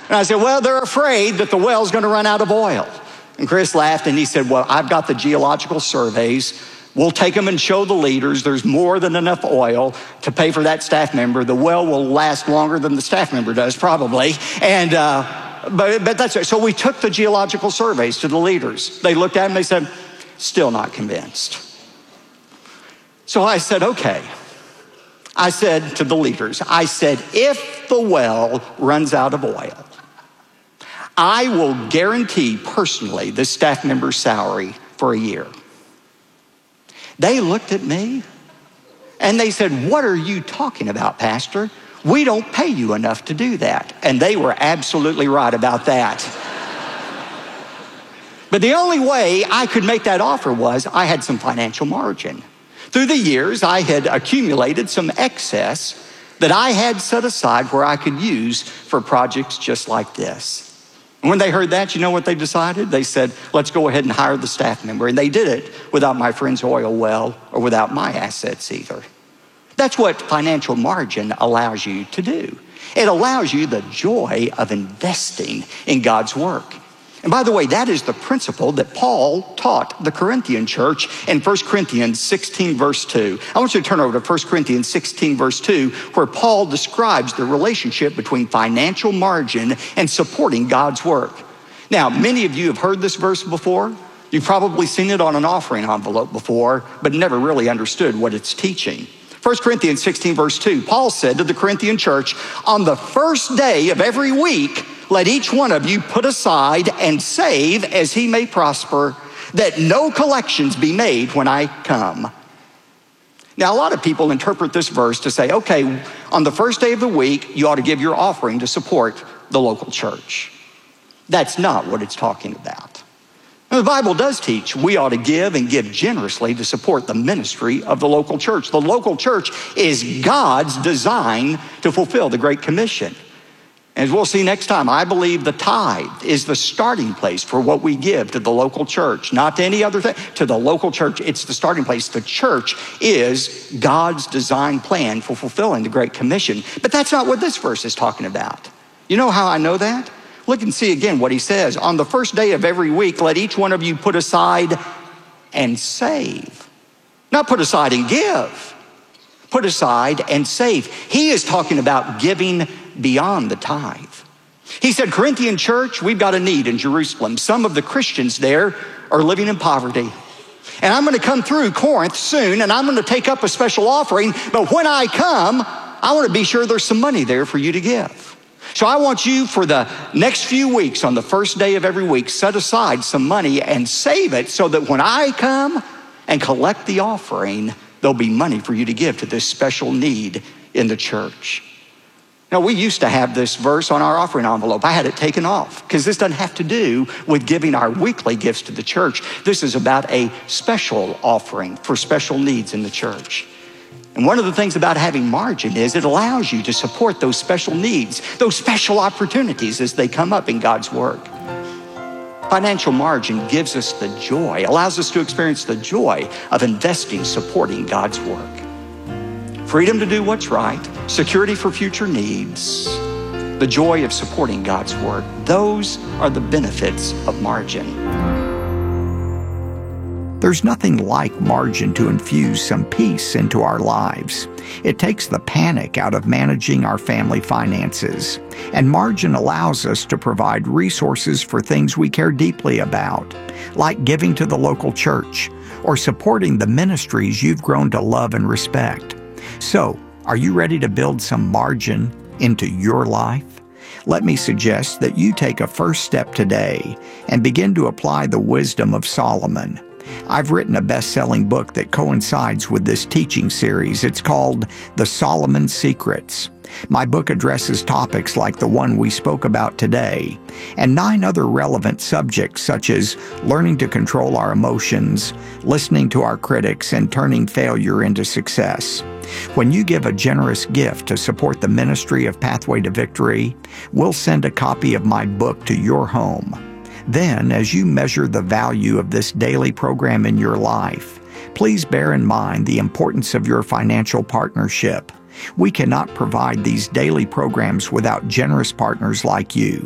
And I said, well, they're afraid that the well's going to run out of oil. And Chris laughed and he said, well, I've got the geological surveys. We'll take them and show the leaders there's more than enough oil to pay for that staff member. The well will last longer than the staff member does, probably. And but that's it. So we took the geological surveys to the leaders. They looked at them, they said, still not convinced. So I said, okay. I said to the leaders, I said, if the well runs out of oil, I will guarantee personally this staff member's salary for a year. They looked at me and they said, what are you talking about, Pastor? We don't pay you enough to do that. And they were absolutely right about that. But the only way I could make that offer was I had some financial margin. Through the years, I had accumulated some excess that I had set aside where I could use for projects just like this. And when they heard that, you know what they decided? They said, let's go ahead and hire the staff member. And they did it without my friend's oil well or without my assets either. That's what financial margin allows you to do. It allows you the joy of investing in God's work. And by the way, that is the principle that Paul taught the Corinthian church in 1 Corinthians 16, verse 2. I want you to turn over to 1 Corinthians 16, verse 2, where Paul describes the relationship between financial margin and supporting God's work. Now, many of you have heard this verse before. You've probably seen it on an offering envelope before, but never really understood what it's teaching. 1 Corinthians 16, verse 2, Paul said to the Corinthian church, on the first day of every week, let each one of you put aside and save as he may prosper, that no collections be made when I come. Now, a lot of people interpret this verse to say, okay, on the first day of the week, you ought to give your offering to support the local church. That's not what it's talking about. Now, the Bible does teach we ought to give and give generously to support the ministry of the local church. The local church is God's design to fulfill the Great Commission. As we'll see next time, I believe the tithe is the starting place for what we give to the local church, not to any other thing. To the local church, it's the starting place. The church is God's design plan for fulfilling the Great Commission. But that's not what this verse is talking about. You know how I know that? Look and see again what he says. On the first day of every week, let each one of you put aside and save. Not put aside and give. Put aside and save. He is talking about giving beyond the tithe. He said, Corinthian church, we've got a need in Jerusalem. Some of the Christians there are living in poverty. And I'm going to come through Corinth soon, and I'm going to take up a special offering. But when I come, I want to be sure there's some money there for you to give. So I want you for the next few weeks, on the first day of every week, set aside some money and save it so that when I come and collect the offering, there'll be money for you to give to this special need in the church. Now, we used to have this verse on our offering envelope. I had it taken off because this doesn't have to do with giving our weekly gifts to the church. This is about a special offering for special needs in the church. And one of the things about having margin is it allows you to support those special needs, those special opportunities as they come up in God's work. Financial margin gives us the joy, allows us to experience the joy of investing, supporting God's work. Freedom to do what's right, security for future needs, the joy of supporting God's work. Those are the benefits of margin. There's nothing like margin to infuse some peace into our lives. It takes the panic out of managing our family finances, and margin allows us to provide resources for things we care deeply about, like giving to the local church or supporting the ministries you've grown to love and respect. So, are you ready to build some margin into your life? Let me suggest that you take a first step today and begin to apply the wisdom of Solomon. I've written a best-selling book that coincides with this teaching series. It's called The Solomon Secrets. My book addresses topics like the one we spoke about today, and 9 other relevant subjects such as learning to control our emotions, listening to our critics, and turning failure into success. When you give a generous gift to support the ministry of Pathway to Victory, we'll send a copy of my book to your home. Then, as you measure the value of this daily program in your life, please bear in mind the importance of your financial partnership. We cannot provide these daily programs without generous partners like you.